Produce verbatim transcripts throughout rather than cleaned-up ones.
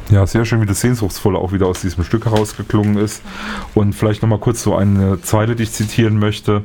Ja, sehr schön, wie das Sehnsuchtsvolle auch wieder aus diesem Stück herausgeklungen ist. Und vielleicht nochmal kurz so eine Zeile, die ich zitieren möchte.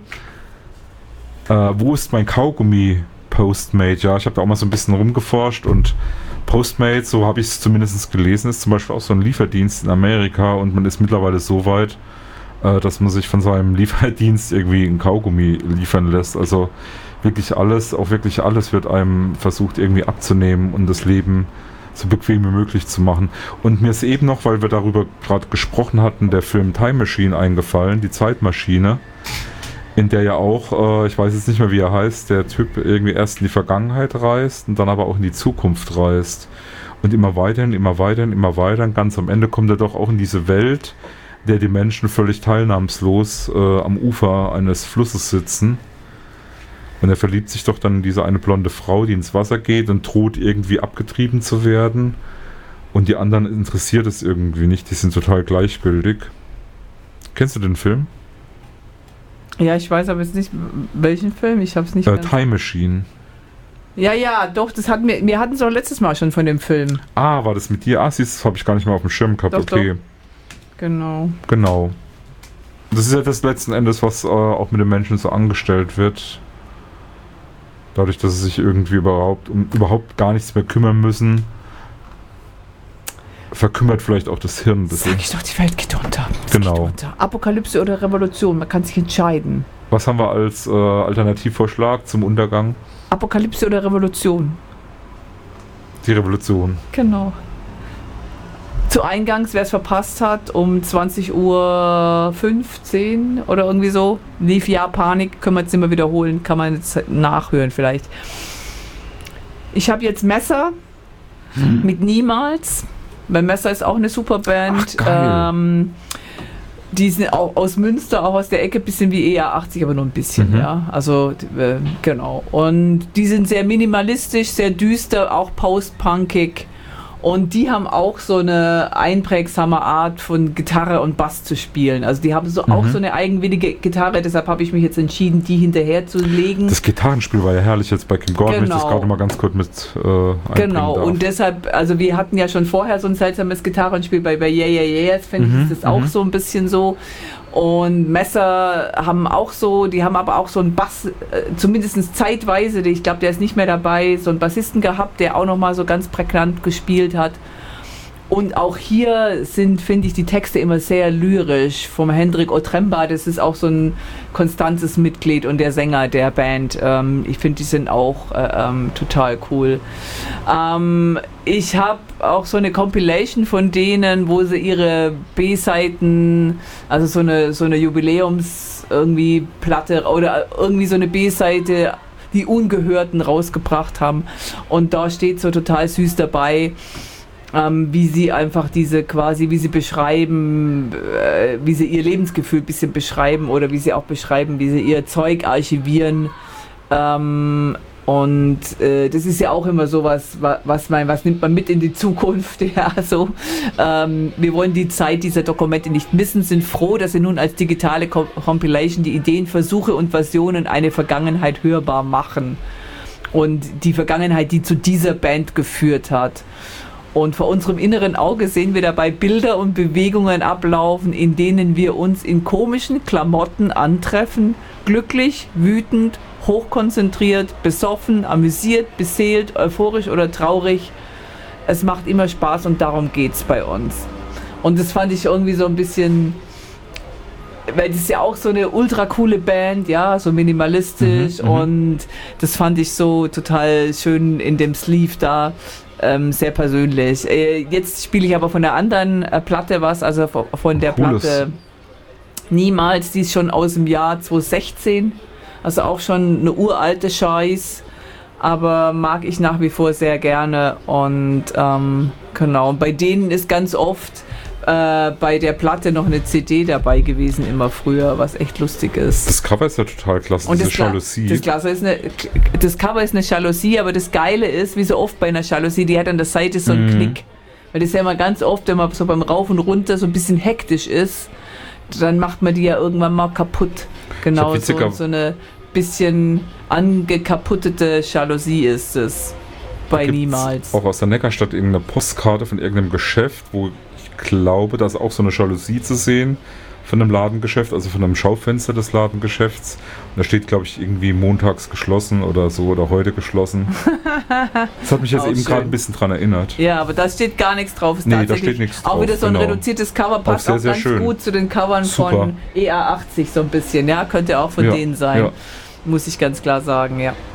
Äh, wo ist mein Kaugummi, Postmate? Ja, ich habe da auch mal so ein bisschen rumgeforscht und Postmate, so habe ich es zumindest gelesen, ist zum Beispiel auch so ein Lieferdienst in Amerika und man ist mittlerweile so weit, äh, dass man sich von seinem Lieferdienst irgendwie ein Kaugummi liefern lässt. Also wirklich alles, auch wirklich alles wird einem versucht irgendwie abzunehmen und das Leben so bequem wie möglich zu machen. Und mir ist eben noch, weil wir darüber gerade gesprochen hatten, der Film Time Machine eingefallen, die Zeitmaschine, in der ja auch, äh, ich weiß jetzt nicht mehr, wie er heißt, der Typ irgendwie erst in die Vergangenheit reist und dann aber auch in die Zukunft reist. Und immer weiter, immer weiter, immer weiter. Und ganz am Ende kommt er doch auch in diese Welt, in der die Menschen völlig teilnahmslos äh, am Ufer eines Flusses sitzen. Und er verliebt sich doch dann in diese eine blonde Frau, die ins Wasser geht und droht irgendwie abgetrieben zu werden. Und die anderen interessiert es irgendwie nicht, die sind total gleichgültig. Kennst du den Film? Ja, ich weiß aber jetzt nicht, welchen Film, ich habe es nicht äh, mehr. Time Machine. Ja, ja, doch, das hatten wir, wir hatten es auch letztes Mal schon von dem Film. Ah, war das mit dir? Ah, siehst du, das habe ich gar nicht mehr auf dem Schirm gehabt, Doch, okay. doch. Genau. Genau. Das ist ja das letzten Endes, was äh, auch mit den Menschen so angestellt wird. Dadurch, dass sie sich irgendwie überhaupt um überhaupt gar nichts mehr kümmern müssen, verkümmert vielleicht auch das Hirn ein bisschen. Sag ich doch, die Welt geht unter. Es Genau. Geht unter. Apokalypse oder Revolution, man kann sich entscheiden. Was haben wir als äh, Alternativvorschlag zum Untergang? Apokalypse oder Revolution. Die Revolution. Genau. Zu Eingangs, wer es verpasst hat, um zwanzig Uhr fünfzehn oder irgendwie so, lief Ja Panik, können wir jetzt immer wiederholen, kann man jetzt nachhören vielleicht. Ich habe jetzt Messer hm. mit Niemals. Weil Messer ist auch eine super Band. Ach, ähm, die sind auch aus Münster, auch aus der Ecke, bisschen wie E R achtzig, aber nur ein bisschen, Mhm. ja. Also, äh, genau. Und die sind sehr minimalistisch, sehr düster, auch post-punkig. Und die haben auch so eine einprägsame Art von Gitarre und Bass zu spielen. Also die haben so Mhm. auch so eine eigenwillige Gitarre, deshalb habe ich mich jetzt entschieden, die hinterher zu legen. Das Gitarrenspiel war ja herrlich jetzt bei Kim Gordon, wenn ich das Genau. gerade mal ganz kurz mit äh, einbringen Genau, darf. und deshalb, also wir hatten ja schon vorher so ein seltsames Gitarrenspiel bei, bei Yeah Yeah Yeah, jetzt finde Mhm, ich das auch mhm. so ein bisschen so. Und Messer haben auch so, die haben aber auch so einen Bass, äh, zumindest zeitweise, ich glaube, der ist nicht mehr dabei, so einen Bassisten gehabt, der auch nochmal so ganz prägnant gespielt hat. Und auch hier sind, finde ich, die Texte immer sehr lyrisch. Vom Hendrik Otremba, das ist auch so ein konstantes Mitglied und der Sänger der Band. Ähm, ich finde, die sind auch äh, ähm, total cool. Ähm, ich habe auch so eine Compilation von denen, wo sie ihre B-Seiten, also so eine, so eine Jubiläums irgendwie Platte oder irgendwie so eine B-Seite, die Ungehörten rausgebracht haben. Und da steht so total süß dabei, Ähm, wie sie einfach diese quasi, wie sie beschreiben, äh, wie sie ihr Lebensgefühl ein bisschen beschreiben oder wie sie auch beschreiben, wie sie ihr Zeug archivieren. Ähm, und äh, das ist ja auch immer sowas, was, was, man, was nimmt man mit in die Zukunft. Ja, so. Ähm, wir wollen die Zeit dieser Dokumente nicht missen, sind froh, dass sie nun als digitale Co- Compilation die Ideen, Versuche und Versionen eine Vergangenheit hörbar machen. Und die Vergangenheit, die zu dieser Band geführt hat. Und vor unserem inneren Auge sehen wir dabei Bilder und Bewegungen ablaufen, in denen wir uns in komischen Klamotten antreffen, glücklich, wütend, hochkonzentriert, besoffen, amüsiert, beseelt, euphorisch oder traurig. Es macht immer Spaß und darum geht's bei uns. Und das fand ich irgendwie so ein bisschen, weil das ist ja auch so eine ultra coole Band, ja, so minimalistisch Mhm, und das fand ich so total schön in dem Sleeve da. Ähm, sehr persönlich. Äh, jetzt spiele ich aber von der anderen äh, Platte was, also von, von der Cooles. Platte Niemals, die ist schon aus dem Jahr zwanzig sechzehn, also auch schon eine uralte Scheiß, aber mag ich nach wie vor sehr gerne und ähm, genau, bei denen ist ganz oft äh, bei der Platte noch eine C D dabei gewesen, immer früher, was echt lustig ist. Das Cover ist ja total klasse, Und diese das, Kla- Jalousie. das, Klasse ist eine, das Cover ist eine Jalousie, aber das Geile ist, wie so oft bei einer Jalousie, die hat an der Seite so einen Mhm. Knick. Weil das ist ja immer ganz oft, wenn man so beim Rauf und Runter so ein bisschen hektisch ist, dann macht man die ja irgendwann mal kaputt. Genau, so, so eine bisschen angekaputtete Jalousie ist es. bei Gibt's niemals. Auch aus der Neckarstadt irgendeine Postkarte von irgendeinem Geschäft, wo ich glaube, da ist auch so eine Jalousie zu sehen von einem Ladengeschäft, also von einem Schaufenster des Ladengeschäfts. Und da steht, glaube ich, irgendwie montags geschlossen oder so oder heute geschlossen. Das hat mich jetzt Auch eben gerade schön. ein bisschen dran erinnert. Ja, aber da steht gar nichts drauf. Ist Nee, da tatsächlich steht nichts auch drauf, wieder so ein genau. reduziertes Cover, passt sehr, auch sehr ganz schön. gut zu den Covern Super. von E A achtzig so ein bisschen. Ja, könnte auch von Ja, denen sein. ja. Muss ich ganz klar sagen, ja.